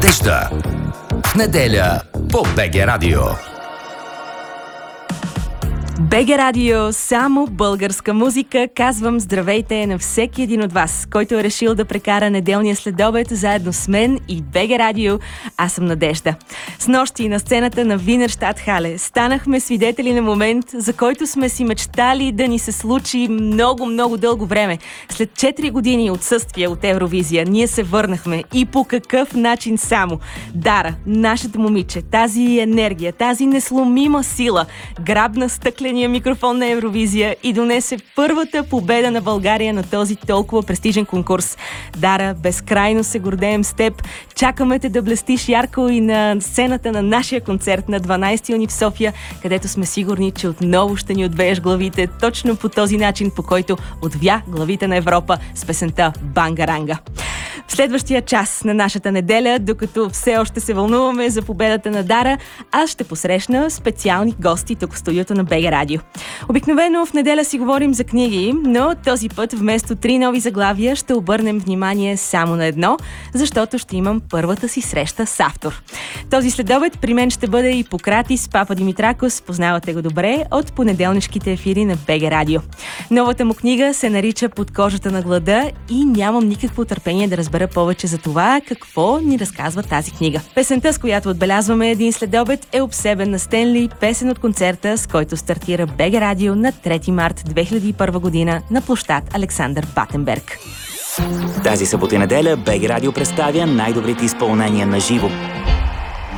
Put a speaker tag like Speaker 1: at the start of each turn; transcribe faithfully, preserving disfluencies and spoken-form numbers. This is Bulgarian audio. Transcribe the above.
Speaker 1: Надежда. Неделя по БГ Радио.
Speaker 2: БГ Радио, само българска музика. Казвам здравейте на всеки един от вас, който е решил да прекара неделния следобед заедно с мен и БГ Радио. Аз съм Надежда. Снощи на сцената на Винерштат Хале станахме свидетели на момент, за който сме си мечтали да ни се случи много-много дълго време. След четири години отсъствие от Евровизия, ние се върнахме и по какъв начин само. Дара, нашето момиче, тази енергия, тази несломима сила, грабна стъкления микрофон на Евровизия и донесе първата победа на България на този толкова престижен конкурс. Дара, безкрайно се гордеем с теб. Чакаме те да блестиш ярко и на сцената на нашия концерт на дванайсети юни в София, където сме сигурни, че отново ще ни отвееш главите точно по този начин, по който отвя главите на Европа с песента Бангаранга. В следващия час на нашата неделя, докато все още се вълнуваме за победата на Дара, аз ще посрещна специални гости тук в студиото на БГ Радио. Обикновено в неделя си говорим за книги, но този път вместо три нови заглавия ще обърнем внимание само на едно, защото ще имам първата си среща с автор. Този следобед при мен ще бъде и Пократис Папа Димитракос, познавате го добре, от понеделнишките ефири на БГ Радио. Новата му книга се нарича Под кожата на глада и нямам никакво търпение да разбера повече за това какво ни разказва тази книга. Песента, с която отбелязваме един следобед, е Обсебен на Стенли, песен от концерта, с който стартира БГ Радио на трети март две хиляди и първа година на площад Александър Батенберг.
Speaker 3: Тази събота и неделя БГ Радио представя най-добрите изпълнения на живо.